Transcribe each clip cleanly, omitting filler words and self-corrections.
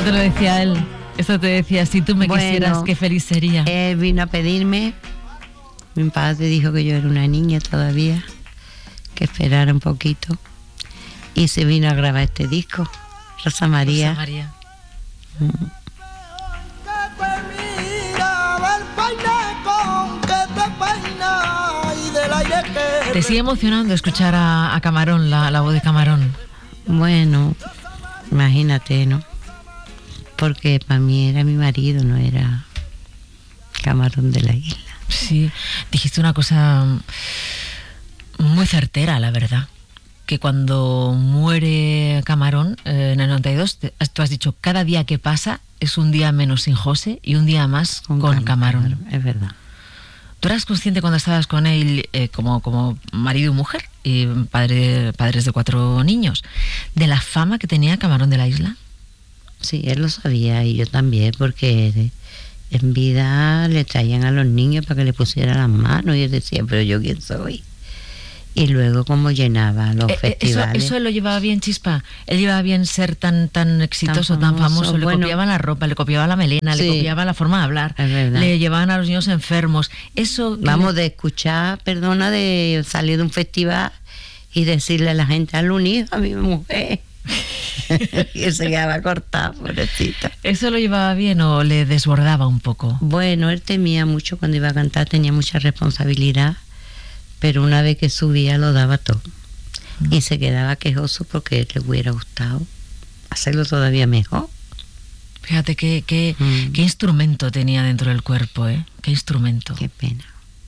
te lo decía él. Esto te decía, si tú me quisieras, qué feliz sería. Él vino a pedirme. Mi padre dijo que yo era una niña todavía, que esperara un poquito. Y se vino a grabar este disco, Rosa María. Rosa María. ¿Te sigue emocionando escuchar a Camarón, la voz de Camarón? Bueno, imagínate, ¿no? Porque para mí era mi marido, no era Camarón de la Isla. Sí, dijiste una cosa muy certera, la verdad. Que cuando muere Camarón en el 92, tú has dicho, cada día que pasa es un día menos sin José y un día más con Camarón. Es verdad. ¿Tú eras consciente cuando estabas con él como marido y mujer y padres de 4 niños, de la fama que tenía Camarón de la Isla? Sí, él lo sabía y yo también, porque en vida le traían a los niños para que le pusieran las manos y él decía, pero yo quién soy. Y luego como llenaba los festivales. Eso él lo llevaba bien, Chispa. Él llevaba bien ser tan exitoso, tan famoso. Le copiaban la ropa, le copiaban la melena, sí, le copiaban la forma de hablar. Le llevaban a los niños enfermos. Eso. Vamos, de escuchar, perdona, de salir de un festival y decirle a la gente, hazle un hijo a mi mujer. Y se quedaba cortado, pobrecita. ¿Eso lo llevaba bien o le desbordaba un poco? Bueno, él temía mucho cuando iba a cantar, tenía mucha responsabilidad. Pero una vez que subía lo daba todo. Y se quedaba quejoso porque le hubiera gustado hacerlo todavía mejor. Fíjate qué instrumento tenía dentro del cuerpo, ¿eh? Qué instrumento. Qué pena.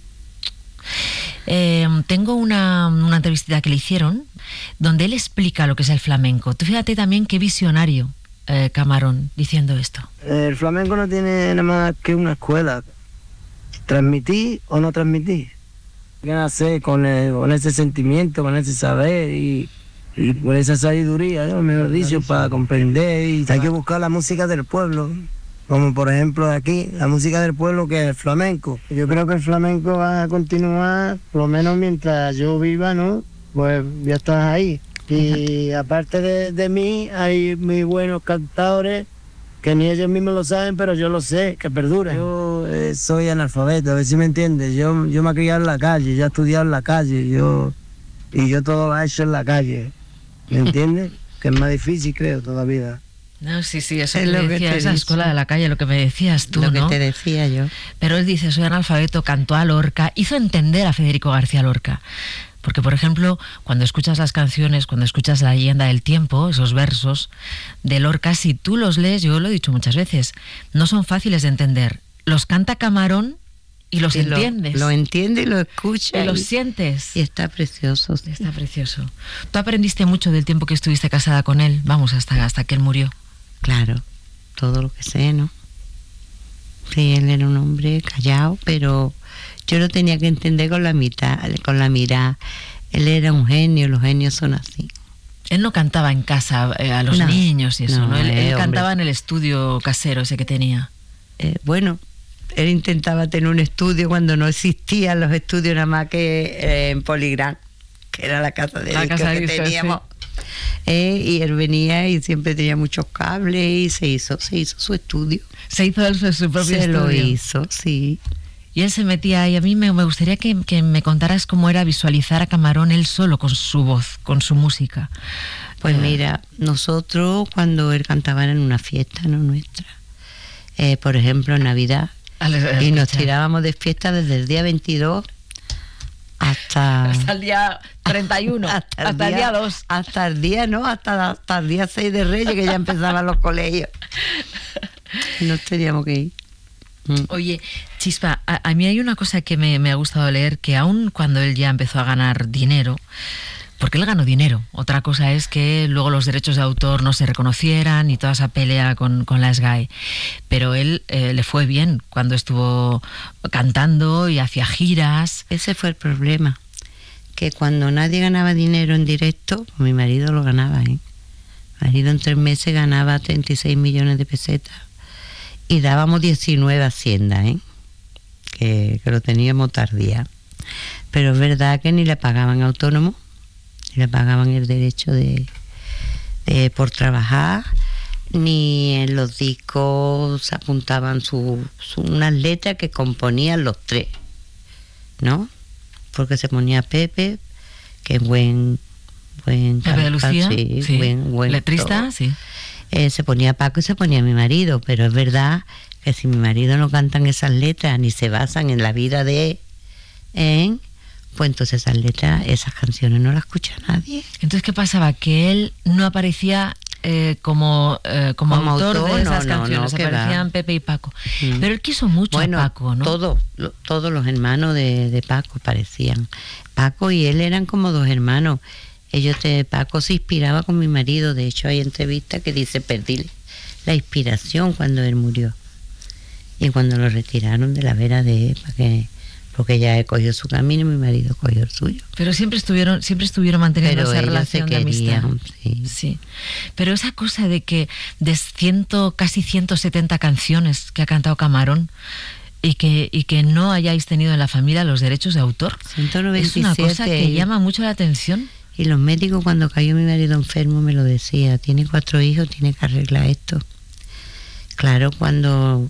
Tengo una entrevista que le hicieron donde él explica lo que es el flamenco. Tú fíjate también qué visionario, Camarón, diciendo esto. El flamenco no tiene nada más que una escuela. Transmitir o no transmitir. Que nacer con ese sentimiento, con ese saber y con esa sabiduría, ¿no? Mejor dicho, para comprender. Y hay que buscar la música del pueblo, como por ejemplo aquí, la música del pueblo, que es el flamenco. Yo creo que el flamenco va a continuar, por lo menos mientras yo viva, ¿no? Pues ya estás ahí. Y aparte de mí, hay muy buenos cantadores que ni ellos mismos lo saben, pero yo lo sé, que perdura. Yo soy analfabeto, a ver si me entiendes. Yo me he criado en la calle, yo he estudiado en la calle, y yo todo lo he hecho en la calle, ¿me entiendes? Que es más difícil, creo, todavía. No, sí, eso es lo que decía, esa escuela de la calle, lo que me decías tú, lo ¿no? Que te decía yo. Pero él dice, soy analfabeto, cantó a Lorca, hizo entender a Federico García Lorca. Porque, por ejemplo, cuando escuchas las canciones, cuando escuchas La leyenda del tiempo, esos versos de Lorca, si tú los lees, yo lo he dicho muchas veces, no son fáciles de entender. Los canta Camarón y los entiendes. Lo entiende y lo escucha. Y los sientes. Y está precioso. Sí. Está precioso. Tú aprendiste mucho del tiempo que estuviste casada con él, vamos, hasta que él murió. Claro, todo lo que sé, ¿no? Sí, él era un hombre callado, pero yo lo tenía que entender con la mirada. Él era un genio, los genios son así. Él no cantaba en casa a los niños y eso, ¿no? Él cantaba en el estudio casero ese que tenía. Bueno, él intentaba tener un estudio cuando no existían los estudios nada más que en Poligram, que era la casa de discos que teníamos. Sí. Y él venía y siempre tenía muchos cables y se hizo su estudio. Se hizo su propio estudio. Se lo hizo, sí. Y él se metía ahí. A mí me gustaría que me contaras cómo era visualizar a Camarón él solo con su voz, con su música. Pues mira, nosotros cuando él cantaba en una fiesta, no nuestra, por ejemplo en Navidad, y nos tirábamos de fiesta desde el día 22 hasta el día 31, hasta el día 2. Hasta el día, ¿no? Hasta el día 6 de Reyes, que ya empezaban los colegios. Nos teníamos que ir. Oye, Chispa, a mí hay una cosa que me ha gustado leer, que aun cuando él ya empezó a ganar dinero, porque él ganó dinero, otra cosa es que luego los derechos de autor no se reconocieran y toda esa pelea con la SGAE, pero él le fue bien cuando estuvo cantando y hacía giras. Ese fue el problema, que cuando nadie ganaba dinero en directo, pues mi marido lo ganaba, ¿eh? Mi marido en 3 meses ganaba 36 millones de pesetas. Y dábamos 19 haciendas, ¿eh? Que lo teníamos tardía. Pero es verdad que ni le pagaban autónomo, ni le pagaban el derecho por trabajar, ni en los discos se apuntaban unas letras que componían los tres, ¿no? Porque se ponía Pepe, que es buen Pepe de Lucía, sí. Buen letrista, todo. sí. Se ponía Paco y se ponía mi marido, pero es verdad que si mi marido no cantan esas letras ni se basan en la vida de él, pues entonces esas letras, esas canciones no las escucha nadie. Entonces, ¿qué pasaba? Que él no aparecía como autor de esas canciones, aparecían Pepe y Paco. Pero él quiso mucho a Paco, ¿no? Todos los hermanos de Paco aparecían. Paco y él eran como dos hermanos. Paco se inspiraba con mi marido. De hecho, hay entrevistas que dice: perdí la inspiración cuando él murió. Y cuando lo retiraron de la vera de él, porque ella cogió su camino y mi marido cogió el suyo. Pero siempre estuvieron manteniendo esa relación de amistad. Sí. Pero esa cosa de que de casi 170 canciones que ha cantado Camarón y que no hayáis tenido en la familia los derechos de autor, 197, es una cosa que llama mucho la atención. Y los médicos, cuando cayó mi marido enfermo, me lo decía: tiene 4 hijos, tiene que arreglar esto. Claro, cuando